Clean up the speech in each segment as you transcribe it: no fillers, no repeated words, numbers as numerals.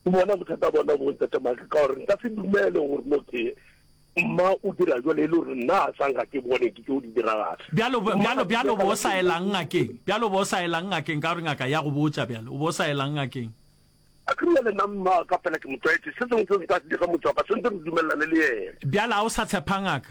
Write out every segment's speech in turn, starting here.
bona bothata bona bo ntse maka ka gore nka se dumele gore motho mma o dira jwa le gore nna sa nga ke bone ke o di dira bjalo bo sa elang ngakeng ka gore ngaka ya go botsa bjalo o bo sa elang ngakeng a krile le namma ka pela ke motho se se ka di ga motho ka sentse re dumelane le yena bjalo a o sa tshepa ngaka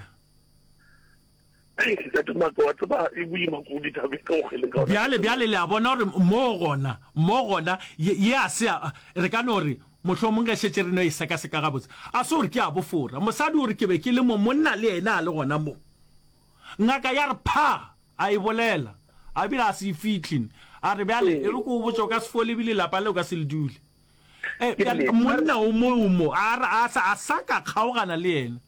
bjale le a bona gore mo gona ye a se re ka no re motlho mongwe setse re no e seka gabotse a se gore ke a bofora mosadi gore ke be ke le mo monna le ena a le gona mo ngaka ya re pha a e bolela a bila a se fitlhin a re bjale e re ko botsa ka se fole bile lapa le o ka se le dule monna o mo a sa ka kgaogana le ena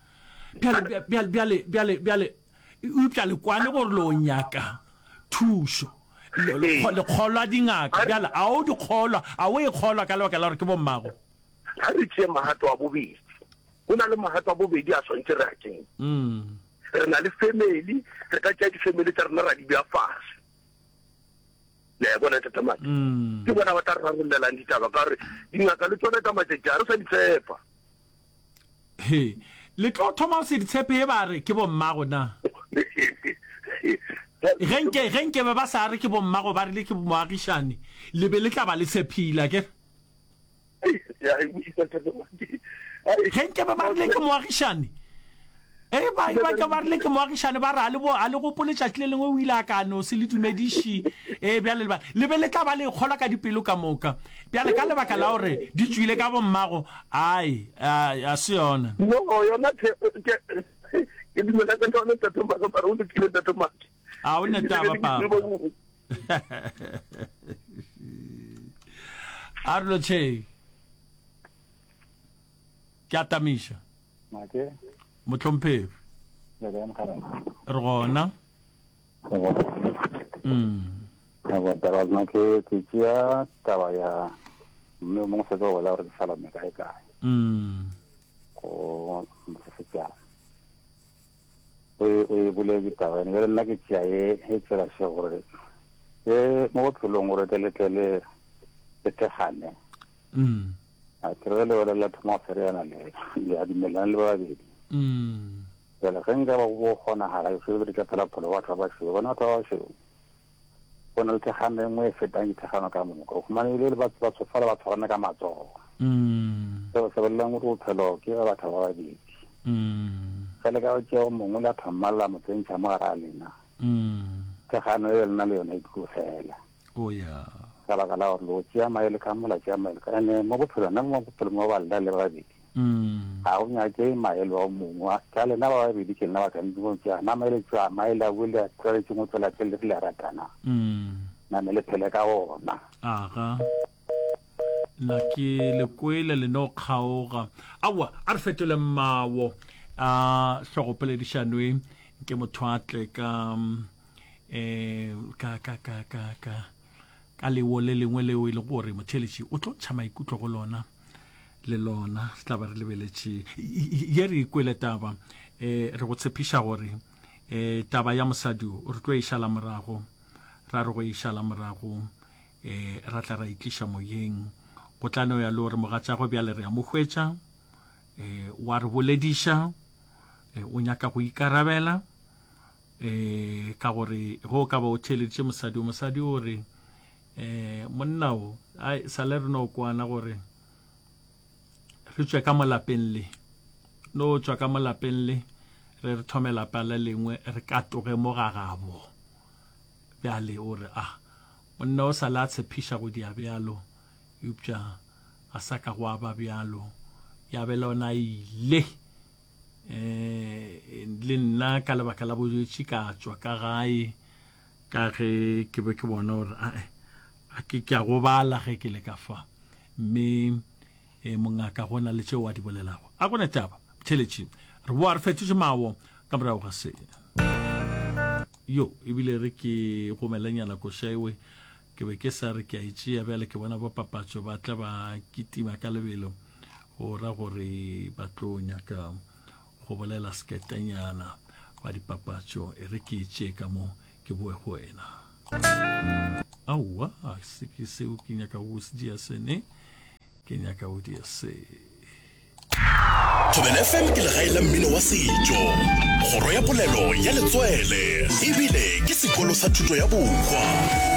bjale upša le kwane gore lo nyaka thuso le kgolwa dingaka bjale a o di kgolwa a o e kgolwa ka lebaka la gore ke bommago ha re tšee mahato a bobedi go na le mahato a bobedi a swantse re a keng re na le family re ka tšea di-family tsa rena ra di bea fase le bona tatamaka ke bona ba tla re rarollelang ditaba ka gore dingaka le tsone ka matšatši a re sa di tshepa le tlo thoma o se di tshepe e ba re ke bommago na genke ba sa re ke bommago ba rile ke moagišane le be le tla ba le tshepila ke genke ba rile ke moagišane ba rile ke moagišane ba re a le gopole tšatši le lengwe o ile a kano se le dumediši bjale le be le tla ba le kgolwa ka dipelo ka moka bjale ka lebaka la gore di tswile ka bommago ai a se yona a o ne taba papa a re lo tšhee ke a tamiša motlhomphevi re gona taba zona ke tšea taba ya mme mongwe se go la gore ke salome kae go mosefetšana o e bule ditaba ene nna ke tšea e tsela se gore ke mo bophelong gore teletlele ke tegane a kere le wela la thoma fereana le a dumelana le ba babedi jale ge nka ba go kgonagala e fele ka phela pholo batho ba šeo bona batho ba šeo go na le thegano engwe e fetang dithegano ka moka o humanile le batho ba tsofala ba tshwarane ka matsogo seo se bolelang gore bophelo ke ba batho ba babedi gele ka tšeo mongwe le a thammalela motsentšha mo gare a lena thegano e lena le yone e tlogela ka baka la gore lo tšea maele ka mola tšea maele ka ene mo bophelo mo ba lela le babedi ga o nyake maele wa mongwe ka lena ba babedi ke nna ba tshwanetse go tšea na maele tšwa maele a bole a tshwaretse mo tswela pele le a ratana name le phele ka ona aga na ke le kwele le no kgaoga awa a re fetole mmawo a tlhogopoledišanwe ke motho a tle ka lewo le lengwe leo e le gore motheletši o tlo tšha maikutlo go lona le lona se tla ba re lebeletše ye re ikwele taba re go tshepiša gore taba ya mosadi re tlo išala morago ra re go išala morago ra tla ra itliša moyeng go tlano ya le gore mogatša go bjale re ya mo hwetša wa re bolediša o nyaka go ikarabela ka gore go ka ba o theleditše mosadi o re monna o sa le re no kwana gore re tswe ka molapeng le no tswa ka molapeng le re thome lapa le lengwe re ka toge mo gagabo bjale o re monna o sa le a tshepiša go dia bjalo eupša a sa ka go aba bjalo ya be lona ile le nna ka lebaka la bojwetši ka tswa ka gae ka ge ke be ke bona gore ke a go bala ge ke le ka fa mme mongaka go na le tšeo wa di bolelago a gone taba theletše re boa re fetotše mawo ka morago ga se yo ebile re ke gomelenyana košaewe ke be ke sa re ke a itšea bjale ke bona bopapatšo ba tla ba kitima ka lebelo go ra gore ba tlo nyaka go bolela seketanyana wa dipapatšo e re ke itšee ka mo ke boe go wena aowa se ke seo ke nyaka go se dia sene ke nyaka o di se Thobela FM ke legae la mmino wa setso kgoro ya polelo ya letswele ebile ke sekolo sa thuto ya bokgwa